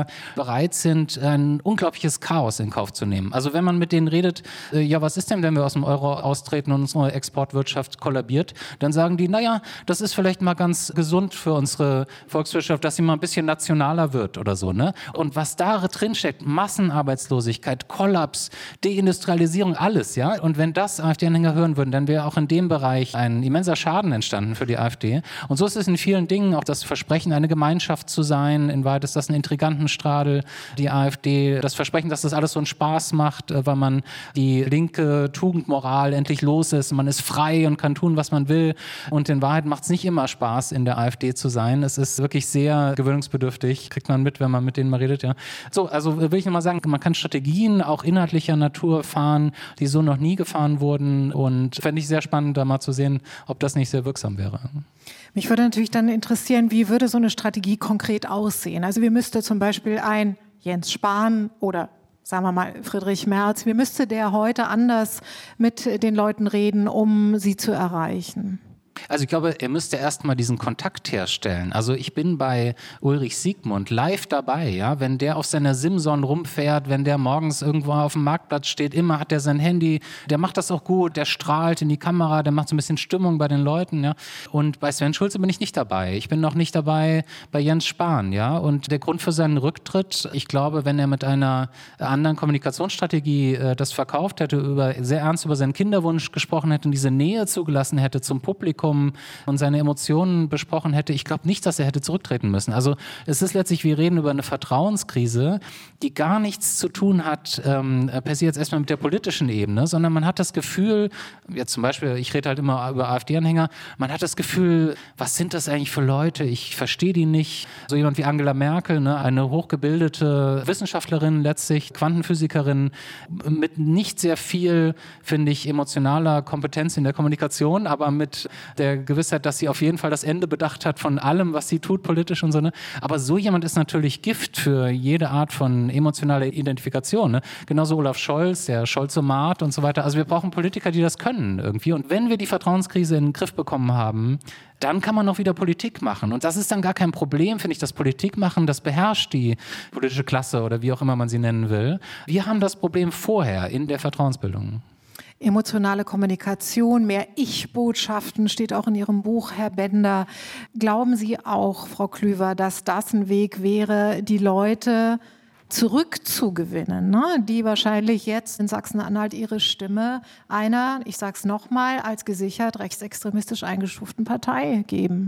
sehr bereit sind, ein unglaubliches Chaos in Kauf zu nehmen. Also wenn man mit denen redet, ja, was ist denn, wenn wir aus dem Euro austreten und unsere Exportwirtschaft kollabiert, dann sagen die, naja, das ist vielleicht mal ganz gesund für unsere Volkswirtschaft, dass sie mal ein bisschen nationaler wird oder so, ne? Und was da drin steckt, Massenarbeitslosigkeit, Kollaps, Deindustrialisierung, alles, ja? Und wenn das AfD-Anhänger hören würden, dann wäre auch in dem Bereich ein immenser Schaden entstanden für die AfD. Und so ist es in vielen Dingen, auch das Versprechen, eine Gemeinschaft zu sein, in Wahrheit ist das ein Intrigantenstrahel, die AfD, das Versprechen, dass das alles so einen Spaß macht, weil man die linke Tugendmoral endlich los ist, man ist frei und kann tun, was man will. Und in Wahrheit macht es nicht immer Spaß, in der AfD zu sein. Es ist wirklich sehr gewöhnungsbedürftig, kriegt man mit, wenn man mit denen mal redet. Ja. So, also will ich nochmal sagen, man kann Strategien auch inhaltlicher Natur fahren, die so noch nie gefahren wurden. Und fände ich sehr spannend, da mal zu sehen, ob das nicht sehr wirksam wäre. Mich würde natürlich dann interessieren, wie würde so eine Strategie konkret aussehen? Also wie müsste zum Beispiel ein Jens Spahn oder sagen wir mal Friedrich Merz, wie müsste der heute anders mit den Leuten reden, um sie zu erreichen? Also ich glaube, er müsste erstmal diesen Kontakt herstellen. Also ich bin bei Ulrich Siegmund live dabei, ja, wenn der auf seiner Simson rumfährt, wenn der morgens irgendwo auf dem Marktplatz steht, immer hat er sein Handy, der macht das auch gut, der strahlt in die Kamera, der macht so ein bisschen Stimmung bei den Leuten, ja. Und bei Sven Schulze bin ich nicht dabei. Ich bin noch nicht dabei bei Jens Spahn, ja. Und der Grund für seinen Rücktritt, ich glaube, wenn er mit einer anderen Kommunikationsstrategie das verkauft hätte, sehr ernst über seinen Kinderwunsch gesprochen hätte und diese Nähe zugelassen hätte zum Publikum und seine Emotionen besprochen hätte, ich glaube nicht, dass er hätte zurücktreten müssen. Also es ist letztlich, wir reden über eine Vertrauenskrise, die gar nichts zu tun hat, per se jetzt erstmal mit der politischen Ebene, sondern man hat das Gefühl, jetzt zum Beispiel, ich rede halt immer über AfD-Anhänger, man hat das Gefühl, was sind das eigentlich für Leute? Ich verstehe die nicht. So jemand wie Angela Merkel, ne, eine hochgebildete Wissenschaftlerin letztlich, Quantenphysikerin, mit nicht sehr viel, finde ich, emotionaler Kompetenz in der Kommunikation, aber mit der Gewissheit, dass sie auf jeden Fall das Ende bedacht hat von allem, was sie tut, politisch und so. Ne? Aber so jemand ist natürlich Gift für jede Art von emotionaler Identifikation. Ne? Genauso Olaf Scholz, der Scholzomat und so weiter. Also wir brauchen Politiker, die das können irgendwie. Und wenn wir die Vertrauenskrise in den Griff bekommen haben, dann kann man auch wieder Politik machen. Und das ist dann gar kein Problem, finde ich, das Politik machen, das beherrscht die politische Klasse oder wie auch immer man sie nennen will. Wir haben das Problem vorher in der Vertrauensbildung. Emotionale Kommunikation, mehr Ich-Botschaften steht auch in Ihrem Buch, Herr Bender. Glauben Sie auch, Frau Klüver, dass das ein Weg wäre, die Leute zurückzugewinnen, ne? Die wahrscheinlich jetzt in Sachsen-Anhalt ihre Stimme einer, ich sage es nochmal, als gesichert rechtsextremistisch eingestuften Partei geben?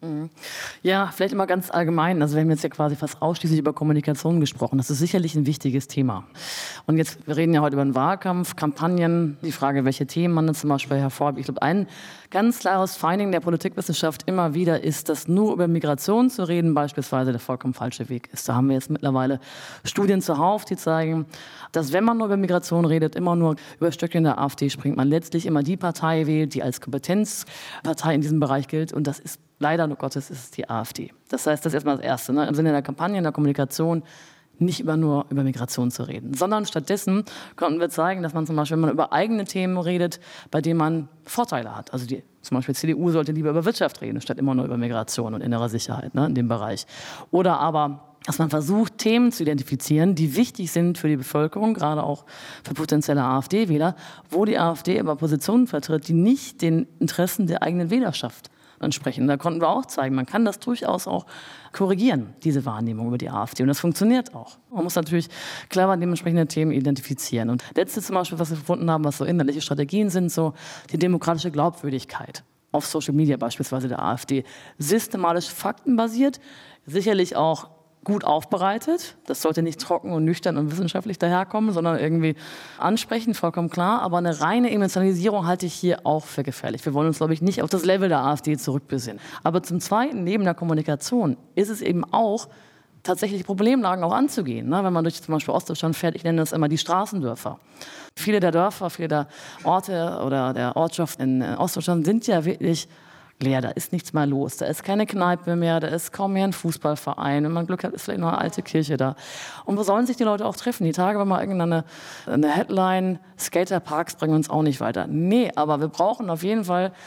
Ja, vielleicht immer ganz allgemein. Also wir haben jetzt ja quasi fast ausschließlich über Kommunikation gesprochen. Das ist sicherlich ein wichtiges Thema. Und jetzt, wir reden ja heute über den Wahlkampf, Kampagnen, die Frage, welche Themen man zum Beispiel hervorhebt. Ich glaube, ein ganz klares Finding der Politikwissenschaft immer wieder ist, dass nur über Migration zu reden beispielsweise der vollkommen falsche Weg ist. Da haben wir jetzt mittlerweile Studien zuhauf, die zeigen, dass wenn man nur über Migration redet, immer nur über Stöckchen der AfD springt, man letztlich immer die Partei wählt, die als Kompetenzpartei in diesem Bereich gilt. Und das ist leider, nur Gottes, ist es die AfD. Das heißt, das ist erstmal das Erste, ne? Im Sinne der Kampagne, in der Kommunikation, nicht nur über Migration zu reden, sondern stattdessen konnten wir zeigen, dass man zum Beispiel, wenn man über eigene Themen redet, bei denen man Vorteile hat. Also zum Beispiel CDU sollte lieber über Wirtschaft reden, statt immer nur über Migration und innere Sicherheit, ne, in dem Bereich. Oder aber, dass man versucht, Themen zu identifizieren, die wichtig sind für die Bevölkerung, gerade auch für potenzielle AfD-Wähler, wo die AfD aber Positionen vertritt, die nicht den Interessen der eigenen Wählerschaft ansprechen. Da konnten wir auch zeigen, man kann das durchaus auch korrigieren, diese Wahrnehmung über die AfD. Und das funktioniert auch. Man muss natürlich clever dementsprechende Themen identifizieren. Und letzte zum Beispiel, was wir gefunden haben, was so inhaltliche Strategien sind, so die demokratische Glaubwürdigkeit auf Social Media beispielsweise der AfD. Systematisch faktenbasiert, sicherlich auch gut aufbereitet. Das sollte nicht trocken und nüchtern und wissenschaftlich daherkommen, sondern irgendwie ansprechend, vollkommen klar. Aber eine reine Emotionalisierung halte ich hier auch für gefährlich. Wir wollen uns, glaube ich, nicht auf das Level der AfD zurückbesinnen. Aber zum Zweiten, neben der Kommunikation, ist es eben auch tatsächlich Problemlagen auch anzugehen. Ne? Wenn man durch zum Beispiel Ostdeutschland fährt, ich nenne das immer die Straßendörfer. Viele der Dörfer, viele der Orte oder der Ortschaften in Ostdeutschland sind ja wirklich leer, da ist nichts mehr los, da ist keine Kneipe mehr, da ist kaum mehr ein Fußballverein. Wenn man Glück hat, ist vielleicht noch eine alte Kirche da. Und wo sollen sich die Leute auch treffen? Die Tage war mal irgendeine Headline, Skaterparks bringen uns auch nicht weiter. Nee, aber wir brauchen auf jeden Fall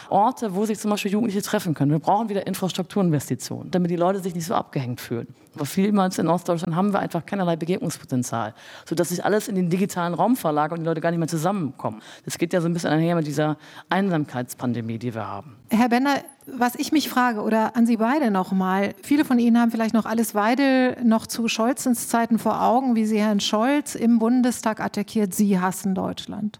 Orte, wo sich zum Beispiel Jugendliche treffen können. Wir brauchen wieder Infrastrukturinvestitionen, damit die Leute sich nicht so abgehängt fühlen. Aber vielmals in Ostdeutschland haben wir einfach keinerlei Begegnungspotenzial, sodass sich alles in den digitalen Raum verlagert und die Leute gar nicht mehr zusammenkommen. Das geht ja so ein bisschen einher mit dieser Einsamkeitspandemie, die wir haben. Herr Bender, was ich mich frage, oder an Sie beide nochmal, viele von Ihnen haben vielleicht noch Alice Weidel noch zu Scholzens Zeiten vor Augen, wie sie Herrn Scholz im Bundestag attackiert, Sie hassen Deutschland.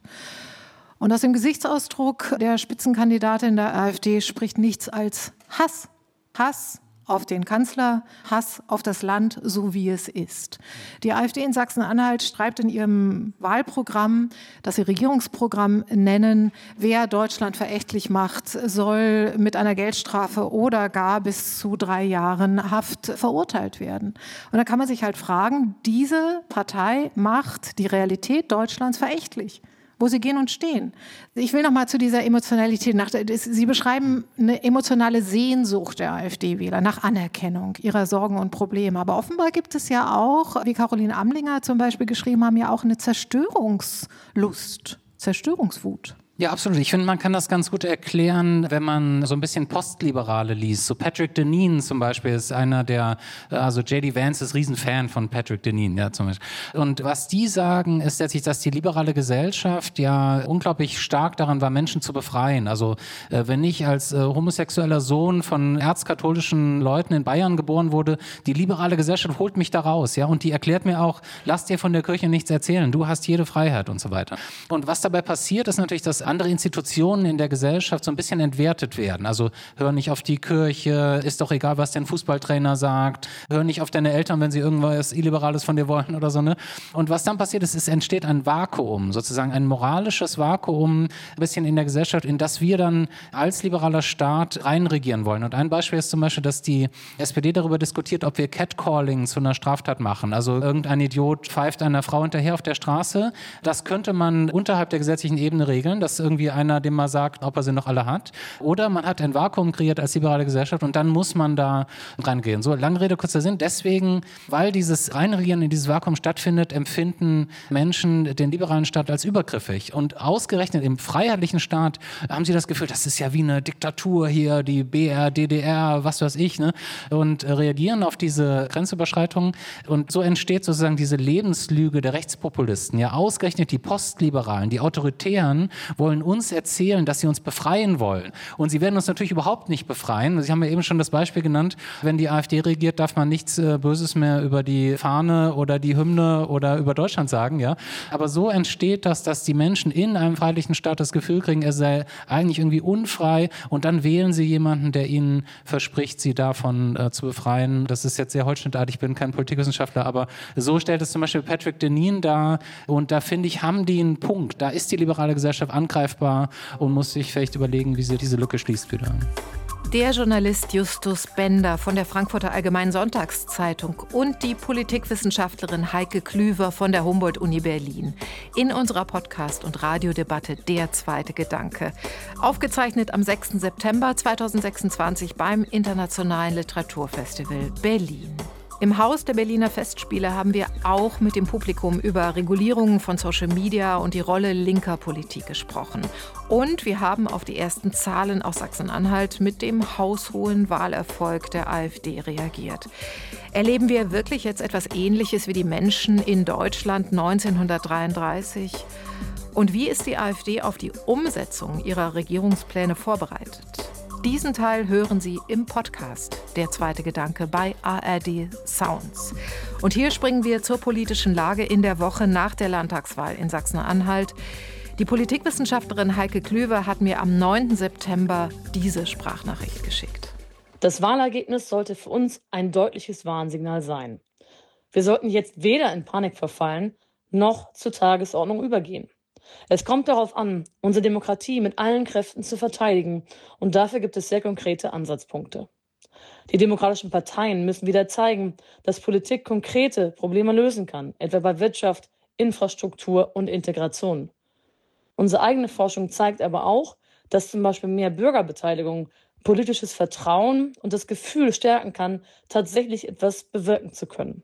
Und aus dem Gesichtsausdruck der Spitzenkandidatin der AfD spricht nichts als Hass. Hass auf den Kanzler, Hass auf das Land, so wie es ist. Die AfD in Sachsen-Anhalt schreibt in ihrem Wahlprogramm, das sie Regierungsprogramm nennen, wer Deutschland verächtlich macht, soll mit einer Geldstrafe oder gar bis zu 3 Jahren Haft verurteilt werden. Und da kann man sich halt fragen, diese Partei macht die Realität Deutschlands verächtlich, wo sie gehen und stehen. Ich will noch mal zu dieser Emotionalität. Sie beschreiben eine emotionale Sehnsucht der AfD-Wähler nach Anerkennung ihrer Sorgen und Probleme. Aber offenbar gibt es ja auch, wie Caroline Amlinger zum Beispiel geschrieben haben, ja auch eine Zerstörungslust, Zerstörungswut. Ja, absolut. Ich finde, man kann das ganz gut erklären, wenn man so ein bisschen Postliberale liest. So Patrick Deneen zum Beispiel ist einer der, also J.D. Vance ist Riesenfan von Patrick Deneen, ja, zum Beispiel. Und was die sagen, ist letztlich, dass die liberale Gesellschaft ja unglaublich stark daran war, Menschen zu befreien. Also wenn ich als homosexueller Sohn von erzkatholischen Leuten in Bayern geboren wurde, die liberale Gesellschaft holt mich da raus, ja, und die erklärt mir auch, lass dir von der Kirche nichts erzählen, du hast jede Freiheit und so weiter. Und was dabei passiert, ist natürlich, dass andere Institutionen in der Gesellschaft so ein bisschen entwertet werden. Also hör nicht auf die Kirche, ist doch egal, was dein Fußballtrainer sagt, hör nicht auf deine Eltern, wenn sie irgendwas Illiberales von dir wollen oder so, ne? Und was dann passiert ist, es entsteht ein Vakuum, sozusagen ein moralisches Vakuum, ein bisschen in der Gesellschaft, in das wir dann als liberaler Staat reinregieren wollen. Und ein Beispiel ist zum Beispiel, dass die SPD darüber diskutiert, ob wir Catcalling zu einer Straftat machen. Also irgendein Idiot pfeift einer Frau hinterher auf der Straße. Das könnte man unterhalb der gesetzlichen Ebene regeln, dass irgendwie einer dem mal sagt, ob er sie noch alle hat. Oder man hat ein Vakuum kreiert als liberale Gesellschaft und dann muss man da reingehen. So, lange Rede, kurzer Sinn. Deswegen, weil dieses Reinregieren in dieses Vakuum stattfindet, empfinden Menschen den liberalen Staat als übergriffig. Und ausgerechnet im freiheitlichen Staat haben sie das Gefühl, das ist ja wie eine Diktatur hier, die BR, DDR, was weiß ich, ne? Und reagieren auf diese Grenzüberschreitungen. Und so entsteht sozusagen diese Lebenslüge der Rechtspopulisten. Ja, ausgerechnet die Postliberalen, die Autoritären, wollen uns erzählen, dass sie uns befreien wollen. Und sie werden uns natürlich überhaupt nicht befreien. Sie haben ja eben schon das Beispiel genannt, wenn die AfD regiert, darf man nichts Böses mehr über die Fahne oder die Hymne oder über Deutschland sagen. Ja? Aber so entsteht das, dass die Menschen in einem freiheitlichen Staat das Gefühl kriegen, er sei eigentlich irgendwie unfrei und dann wählen sie jemanden, der ihnen verspricht, sie davon zu befreien. Das ist jetzt sehr holzschnittartig, ich bin kein Politikwissenschaftler, aber so stellt es zum Beispiel Patrick Deneen dar und da finde ich, haben die einen Punkt. Da ist die liberale Gesellschaft angreifbar und muss sich vielleicht überlegen, wie sie diese Lücke schließt wieder. Der Journalist Justus Bender von der Frankfurter Allgemeinen Sonntagszeitung und die Politikwissenschaftlerin Heike Klüver von der Humboldt-Uni Berlin. In unserer Podcast- und Radiodebatte Der zweite Gedanke. Aufgezeichnet am 6. September 2026 beim Internationalen Literaturfestival Berlin. Im Haus der Berliner Festspiele haben wir auch mit dem Publikum über Regulierungen von Social Media und die Rolle linker Politik gesprochen. Und wir haben auf die ersten Zahlen aus Sachsen-Anhalt mit dem haushohen Wahlerfolg der AfD reagiert. Erleben wir wirklich jetzt etwas Ähnliches wie die Menschen in Deutschland 1933? Und wie ist die AfD auf die Umsetzung ihrer Regierungspläne vorbereitet? Diesen Teil hören Sie im Podcast Der zweite Gedanke bei ARD Sounds. Und hier springen wir zur politischen Lage in der Woche nach der Landtagswahl in Sachsen-Anhalt. Die Politikwissenschaftlerin Heike Klüver hat mir am 9. September diese Sprachnachricht geschickt. Das Wahlergebnis sollte für uns ein deutliches Warnsignal sein. Wir sollten jetzt weder in Panik verfallen, noch zur Tagesordnung übergehen. Es kommt darauf an, unsere Demokratie mit allen Kräften zu verteidigen. Und dafür gibt es sehr konkrete Ansatzpunkte. Die demokratischen Parteien müssen wieder zeigen, dass Politik konkrete Probleme lösen kann, etwa bei Wirtschaft, Infrastruktur und Integration. Unsere eigene Forschung zeigt aber auch, dass zum Beispiel mehr Bürgerbeteiligung politisches Vertrauen und das Gefühl stärken kann, tatsächlich etwas bewirken zu können.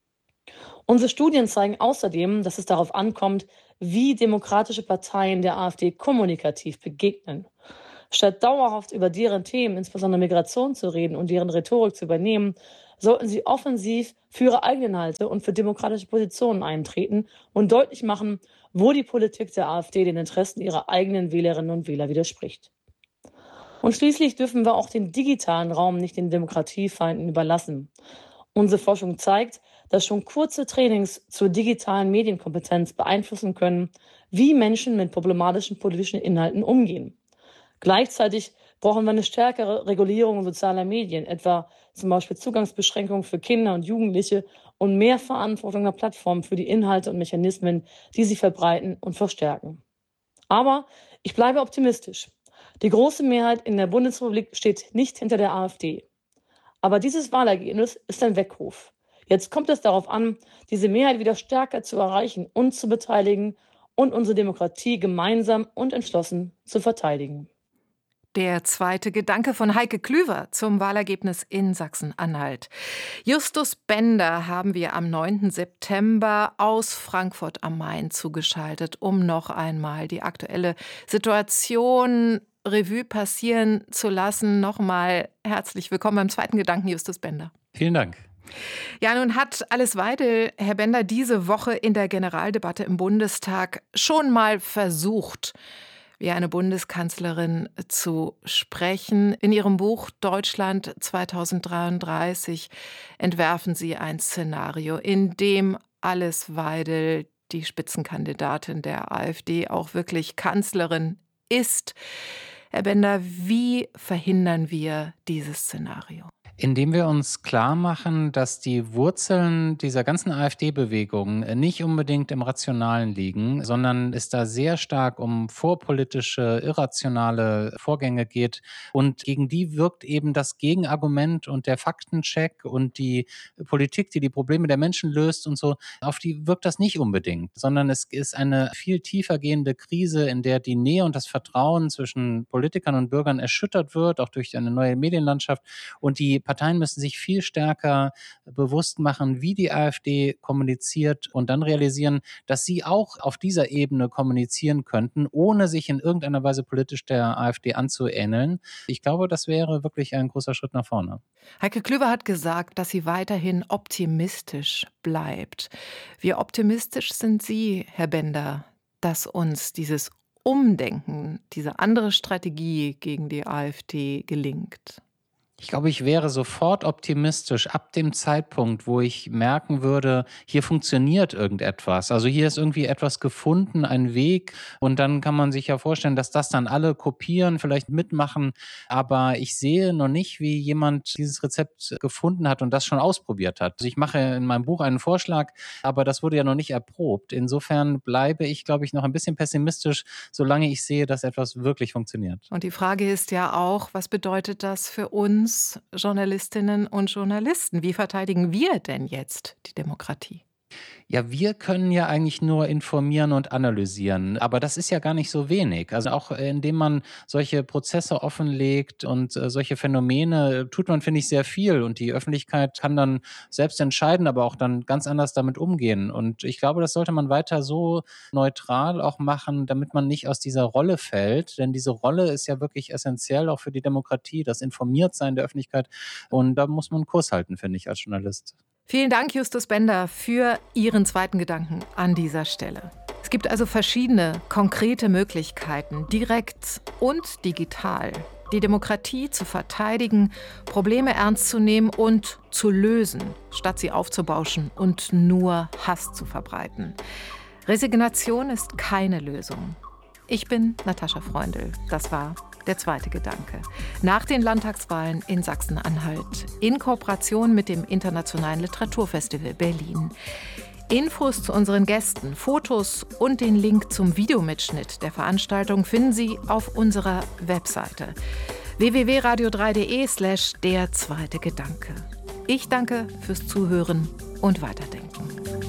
Unsere Studien zeigen außerdem, dass es darauf ankommt, wie demokratische Parteien der AfD kommunikativ begegnen. Statt dauerhaft über deren Themen, insbesondere Migration, zu reden und deren Rhetorik zu übernehmen, sollten sie offensiv für ihre eigenen Inhalte und für demokratische Positionen eintreten und deutlich machen, wo die Politik der AfD den Interessen ihrer eigenen Wählerinnen und Wähler widerspricht. Und schließlich dürfen wir auch den digitalen Raum nicht den Demokratiefeinden überlassen. Unsere Forschung zeigt, dass schon kurze Trainings zur digitalen Medienkompetenz beeinflussen können, wie Menschen mit problematischen politischen Inhalten umgehen. Gleichzeitig brauchen wir eine stärkere Regulierung sozialer Medien, etwa zum Beispiel Zugangsbeschränkungen für Kinder und Jugendliche und mehr Verantwortung der Plattformen für die Inhalte und Mechanismen, die sie verbreiten und verstärken. Aber ich bleibe optimistisch. Die große Mehrheit in der Bundesrepublik steht nicht hinter der AfD. Aber dieses Wahlergebnis ist ein Weckruf. Jetzt kommt es darauf an, diese Mehrheit wieder stärker zu erreichen und zu beteiligen und unsere Demokratie gemeinsam und entschlossen zu verteidigen. Der zweite Gedanke von Heike Klüver zum Wahlergebnis in Sachsen-Anhalt. Justus Bender haben wir am 9. September aus Frankfurt am Main zugeschaltet, um noch einmal die aktuelle Situation Revue passieren zu lassen. Nochmal herzlich willkommen beim zweiten Gedanken, Justus Bender. Vielen Dank. Ja, nun hat Alice Weidel, Herr Bender, diese Woche in der Generaldebatte im Bundestag schon mal versucht, wie eine Bundeskanzlerin zu sprechen. In ihrem Buch Deutschland 2033 entwerfen sie ein Szenario, in dem Alice Weidel, die Spitzenkandidatin der AfD, auch wirklich Kanzlerin ist. Herr Bender, wie verhindern wir dieses Szenario? Indem wir uns klar machen, dass die Wurzeln dieser ganzen AfD-Bewegung nicht unbedingt im Rationalen liegen, sondern es da sehr stark um vorpolitische, irrationale Vorgänge geht. Und gegen die wirkt eben das Gegenargument und der Faktencheck und die Politik, die die Probleme der Menschen löst und so, auf die wirkt das nicht unbedingt, sondern es ist eine viel tiefer gehende Krise, in der die Nähe und das Vertrauen zwischen Politikern und Bürgern erschüttert wird, auch durch eine neue Medienlandschaft. Und die Parteien müssen sich viel stärker bewusst machen, wie die AfD kommuniziert und dann realisieren, dass sie auch auf dieser Ebene kommunizieren könnten, ohne sich in irgendeiner Weise politisch der AfD anzuähneln. Ich glaube, das wäre wirklich ein großer Schritt nach vorne. Heike Klüver hat gesagt, dass sie weiterhin optimistisch bleibt. Wie optimistisch sind Sie, Herr Bender, dass uns dieses Umdenken, diese andere Strategie gegen die AfD gelingt? Ich glaube, ich wäre sofort optimistisch ab dem Zeitpunkt, wo ich merken würde, hier funktioniert irgendetwas. Also hier ist irgendwie etwas gefunden, ein Weg. Und dann kann man sich ja vorstellen, dass das dann alle kopieren, vielleicht mitmachen. Aber ich sehe noch nicht, wie jemand dieses Rezept gefunden hat und das schon ausprobiert hat. Also ich mache in meinem Buch einen Vorschlag, aber das wurde ja noch nicht erprobt. Insofern bleibe ich, glaube ich, noch ein bisschen pessimistisch, solange ich sehe, dass etwas wirklich funktioniert. Und die Frage ist ja auch, was bedeutet das für uns Journalistinnen und Journalisten? Wie verteidigen wir denn jetzt die Demokratie? Ja, wir können ja eigentlich nur informieren und analysieren, aber das ist ja gar nicht so wenig. Also auch indem man solche Prozesse offenlegt und solche Phänomene tut man, finde ich, sehr viel und die Öffentlichkeit kann dann selbst entscheiden, aber auch dann ganz anders damit umgehen. Und ich glaube, das sollte man weiter so neutral auch machen, damit man nicht aus dieser Rolle fällt, denn diese Rolle ist ja wirklich essentiell auch für die Demokratie, das Informiertsein der Öffentlichkeit und da muss man Kurs halten, finde ich, als Journalist. Vielen Dank, Justus Bender, für Ihren zweiten Gedanken an dieser Stelle. Es gibt also verschiedene konkrete Möglichkeiten, direkt und digital, die Demokratie zu verteidigen, Probleme ernst zu nehmen und zu lösen, statt sie aufzubauschen und nur Hass zu verbreiten. Resignation ist keine Lösung. Ich bin Natascha Freundl. Das war der zweite Gedanke. Nach den Landtagswahlen in Sachsen-Anhalt. In Kooperation mit dem Internationalen Literaturfestival Berlin. Infos zu unseren Gästen, Fotos und den Link zum Videomitschnitt der Veranstaltung finden Sie auf unserer Webseite www.radio3.de/der zweite Gedanke. Ich danke fürs Zuhören und Weiterdenken.